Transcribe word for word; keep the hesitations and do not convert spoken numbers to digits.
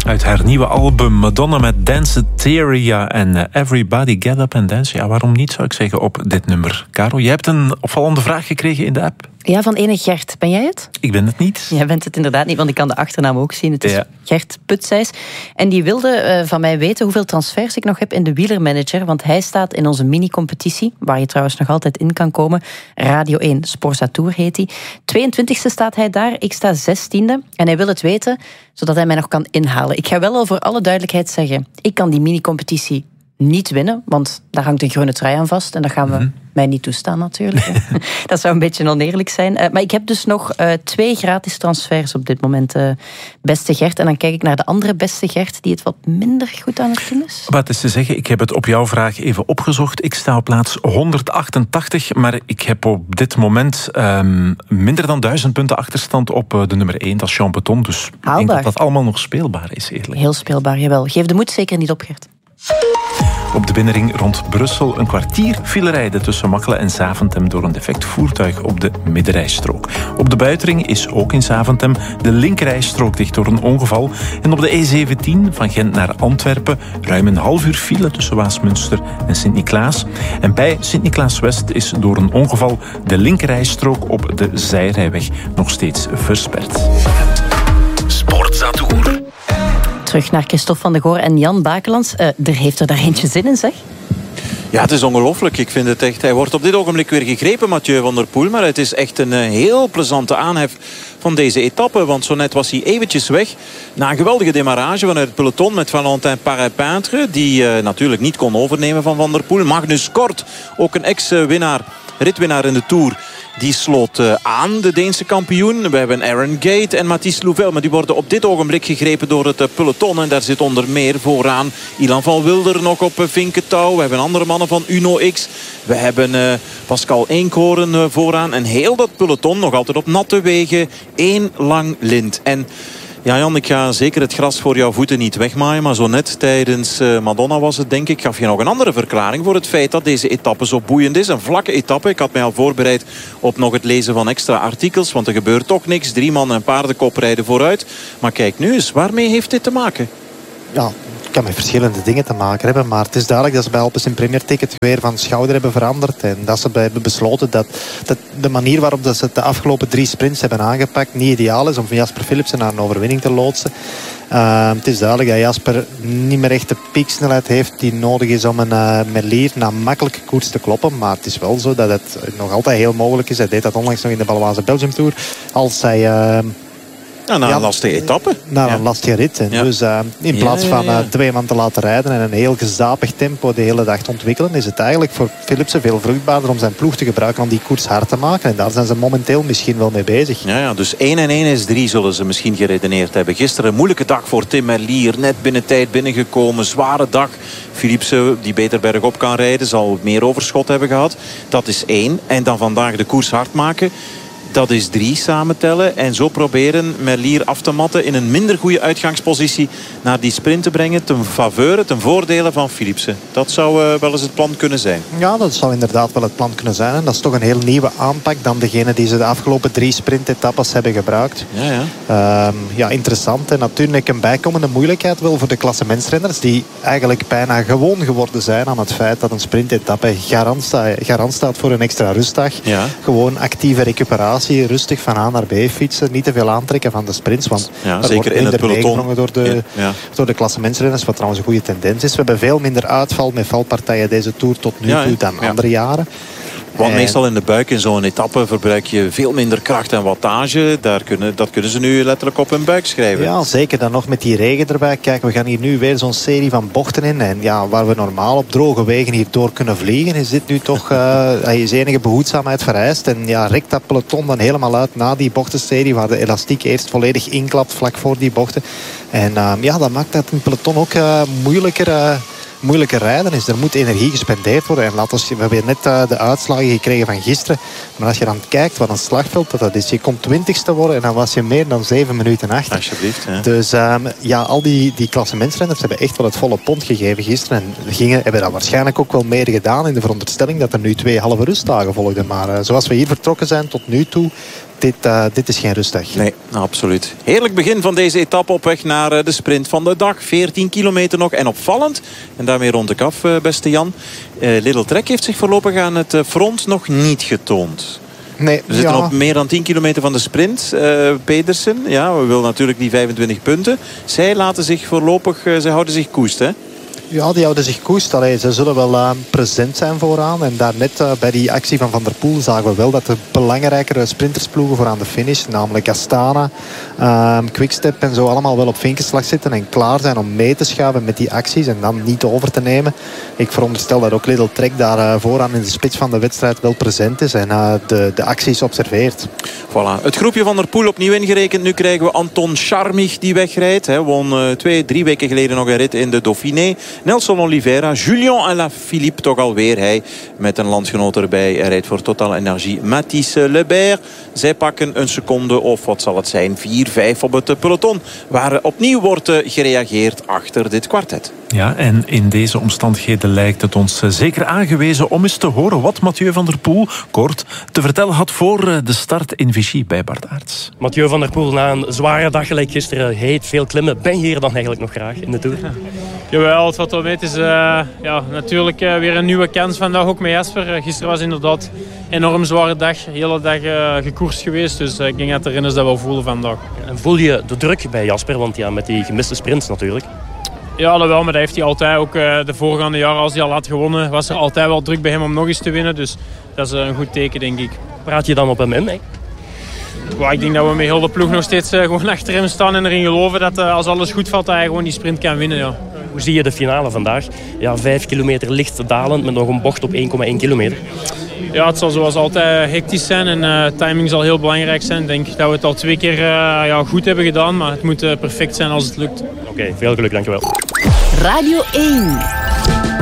Uit haar nieuwe album Madonna met Danceteria en uh, Everybody Get Up and Dance. Ja, waarom niet, zou ik zeggen, op dit nummer. Caro, jij hebt een opvallende vraag gekregen in de app. Ja, van ene Gert. Ben jij het? Ik ben het niet. Jij bent het inderdaad niet, want ik kan de achternaam ook zien. Het is ja. Gert Putsijs. En die wilde uh, van mij weten hoeveel transfers ik nog heb in de wielermanager. Want hij staat in onze mini-competitie, waar je trouwens nog altijd in kan komen. Radio één, Sporza Tour heet die. tweeëntwintigste staat hij daar, ik sta zestiende. En hij wil het weten, zodat hij mij nog kan inhalen. Ik ga wel al voor alle duidelijkheid zeggen, ik kan die mini-competitie niet winnen, want daar hangt een groene trui aan vast. En dat gaan we mm-hmm. mij niet toestaan natuurlijk. Dat zou een beetje oneerlijk zijn. Uh, maar ik heb dus nog uh, twee gratis transfers op dit moment, uh, beste Gert. En dan kijk ik naar de andere beste Gert, die het wat minder goed aan het doen is. Wat is te zeggen, ik heb het op jouw vraag even opgezocht. Ik sta op plaats honderdachtentachtig, maar ik heb op dit moment um, minder dan duizend punten achterstand op uh, de nummer één, dat is Jean Beton. Dus Haalbaar. Ik denk dat dat allemaal nog speelbaar is, eerlijk. Heel speelbaar, jawel. Geef de moed zeker niet op, Gert. Op de binnenring rond Brussel een kwartier file rijden tussen Machelen en Zaventem door een defect voertuig op de middenrijstrook. Op de buitenring is ook in Zaventem de linkerrijstrook dicht door een ongeval. En op de E zeventien van Gent naar Antwerpen ruim een half uur file tussen Waasmunster en Sint-Niklaas. En bij Sint-Niklaas-West is door een ongeval de linkerrijstrook op de zijrijweg nog steeds versperd. Sportza Tour. Terug naar Christophe van de Goor en Jan Bakelands. Uh, er heeft er daar eentje zin in, zeg. Ja, het is ongelooflijk. Ik vind het echt... Hij wordt op dit ogenblik weer gegrepen, Mathieu van der Poel. Maar het is echt een heel plezante aanhef van deze etappe. Want zo net was hij eventjes weg. Na een geweldige demarrage vanuit het peloton met Valentin Paré-Peintre. Die uh, natuurlijk niet kon overnemen van Van der Poel. Magnus Kort, ook een ex-winnaar, ritwinnaar in de Tour. Die sloot uh, aan, de Deense kampioen. We hebben Aaron Gate en Mathis Louvel. Maar die worden op dit ogenblik gegrepen door het uh, peloton. En daar zit onder meer vooraan Ilan van Wilder nog op uh, vinkentouw. We hebben andere mannen van Uno X. We hebben uh, Pascal Eenkhoorn uh, vooraan. En heel dat peloton nog altijd op natte wegen. Eén lang lint. En... Ja, Jan, ik ga zeker het gras voor jouw voeten niet wegmaaien. Maar zo net tijdens uh, Madonna was het, denk ik, gaf je nog een andere verklaring voor het feit dat deze etappe zo boeiend is. Een vlakke etappe. Ik had mij al voorbereid op nog het lezen van extra artikels. Want er gebeurt toch niks. Drie mannen en paardenkop rijden vooruit. Maar kijk nu eens, waarmee heeft dit te maken? Ja, het kan met verschillende dingen te maken hebben. Maar het is duidelijk dat ze bij Alpes in Premier Ticket weer van schouder hebben veranderd. En dat ze hebben besloten dat, dat de manier waarop dat ze de afgelopen drie sprints hebben aangepakt niet ideaal is om van Jasper Philipsen naar een overwinning te loodsen. Uh, het is duidelijk dat Jasper niet meer echt de pieksnelheid heeft die nodig is om een uh, Merlier na makkelijke koers te kloppen. Maar het is wel zo dat het nog altijd heel mogelijk is. Hij deed dat onlangs nog in de Baloise Belgium Tour. Als hij... Uh, Ja, na een ja, lastige etappe. Na ja. een lastige rit. En ja. Dus uh, in plaats ja, ja, ja. van uh, twee man te laten rijden en een heel gezapig tempo de hele dag te ontwikkelen, is het eigenlijk voor Philipsen veel vruchtbaarder om zijn ploeg te gebruiken om die koers hard te maken. En daar zijn ze momenteel misschien wel mee bezig. Ja, ja, dus één en één is drie zullen ze misschien geredeneerd hebben. Gisteren een moeilijke dag voor Tim Merlier. Net binnen tijd binnengekomen. Zware dag. Philipsen, die beter bergop kan rijden, zal meer overschot hebben gehad. Dat is één. En dan vandaag de koers hard maken. Dat is drie samentellen. En zo proberen Merlier af te matten in een minder goede uitgangspositie naar die sprint te brengen. Ten faveur, ten voordele van Philipsen. Dat zou uh, wel eens het plan kunnen zijn. Ja, dat zou inderdaad wel het plan kunnen zijn. En dat is toch een heel nieuwe aanpak dan degene die ze de afgelopen drie sprintetappes hebben gebruikt. Ja, ja. Um, ja, interessant. En natuurlijk een bijkomende moeilijkheid wel voor de klassementsrenners die eigenlijk bijna gewoon geworden zijn aan het feit dat een sprintetappe garant, sta, garant staat voor een extra rustdag. Ja. Gewoon actieve recuperatie. Rustig van A naar B fietsen. Niet te veel aantrekken van de sprints. Want ja, er zeker wordt in het peloton door de, ja, ja. door de klassementsrenners. Wat trouwens een goede tendens is. We hebben veel minder uitval met valpartijen deze Tour tot nu ja, toe dan ja. andere jaren. Want en... meestal in de buik in zo'n etappe verbruik je veel minder kracht en wattage. Daar kunnen, dat kunnen ze nu letterlijk op hun buik schrijven. Ja, zeker. Dan nog met die regen erbij. Kijk, we gaan hier nu weer zo'n serie van bochten in. En ja, waar we normaal op droge wegen hier door kunnen vliegen, is dit nu toch uh, is enige behoedzaamheid vereist. En ja, rekt dat peloton dan helemaal uit na die bochtenserie, waar de elastiek eerst volledig inklapt vlak voor die bochten. En uh, ja, dat maakt dat een peloton ook uh, moeilijker... Uh, moeilijker rijden is. Er moet energie gespendeerd worden. En laten we, we hebben net uh, de uitslagen gekregen van gisteren. Maar als je dan kijkt wat een slagveld dat, dat is. Je kon twintigste worden en dan was je meer dan zeven minuten achter. Alsjeblieft. Ja. Dus um, ja, al die, die klassementsrenners hebben echt wel het volle pond gegeven gisteren. En gingen, hebben dat waarschijnlijk ook wel meer gedaan in de veronderstelling dat er nu twee halve rustdagen volgden. Maar uh, zoals we hier vertrokken zijn tot nu toe, dit, uh, dit is geen rustdag. Nee, absoluut. Heerlijk begin van deze etappe op weg naar de sprint van de dag. veertien kilometer nog en opvallend. En daarmee rond ik af, beste Jan. Uh, Lidl Trek heeft zich voorlopig aan het front nog niet getoond. Nee, we zitten ja. op meer dan tien kilometer van de sprint. Uh, Pedersen, ja, we willen natuurlijk die vijfentwintig punten. Zij laten zich voorlopig, uh, zij houden zich koest, hè? Ja, die houden zich koest. Allee, ze zullen wel uh, present zijn vooraan. En daarnet uh, bij die actie van Van der Poel zagen we wel dat de belangrijkere sprintersploegen voor aan de finish, namelijk Astana, uh, Quickstep en zo, allemaal wel op vinkenslag zitten en klaar zijn om mee te schuiven met die acties en dan niet over te nemen. Ik veronderstel dat ook Lidl Trek daar uh, vooraan in de spits van de wedstrijd wel present is en uh, de, de acties observeert. Voilà. Het groepje Van der Poel opnieuw ingerekend. Nu krijgen we Anton Charmig die wegrijdt. Hij won uh, twee, drie weken geleden nog een rit in de Dauphiné. Nelson Oliveira, Julien Alaphilippe toch alweer. Hij met een landgenoot erbij. Hij rijdt voor Total Energie. Mathis Lebert. Zij pakken een seconde of wat zal het zijn? vier, vijf op het peloton. Waar opnieuw wordt gereageerd achter dit kwartet. Ja, en in deze omstandigheden lijkt het ons zeker aangewezen om eens te horen wat Mathieu van der Poel kort te vertellen had voor de start in Vichy bij Bart Aerts. Mathieu van der Poel, na een zware dag gelijk gisteren, heet, veel klimmen. Ben je hier dan eigenlijk nog graag in de Tour? Jawel, het valt wel mee. Het is uh, ja, natuurlijk uh, weer een nieuwe kans vandaag ook met Jasper. Uh, gisteren was inderdaad een enorm zware dag. De hele dag uh, gekoerst geweest. Dus uh, ik denk dat de renners dat wel voelen vandaag. En voel je de druk bij Jasper? Want ja, met die gemiste sprints natuurlijk. Ja, dat wel, maar dat heeft hij altijd. Ook uh, de voorgaande jaren, als hij al had gewonnen, was er altijd wel druk bij hem om nog eens te winnen. Dus dat is uh, een goed teken, denk ik. Praat je dan op hem in, hè? Well, ik denk dat we met heel de ploeg nog steeds uh, gewoon achter hem staan en erin geloven dat uh, als alles goed valt, dat hij gewoon die sprint kan winnen. Ja. Hoe zie je de finale vandaag? Ja, vijf kilometer licht dalend met nog een bocht op één komma één kilometer. Ja, het zal zoals altijd hectisch zijn en uh, timing zal heel belangrijk zijn. Ik denk dat we het al twee keer uh, ja, goed hebben gedaan, maar het moet uh, perfect zijn als het lukt. Oké, okay, veel geluk, dankjewel. Radio één.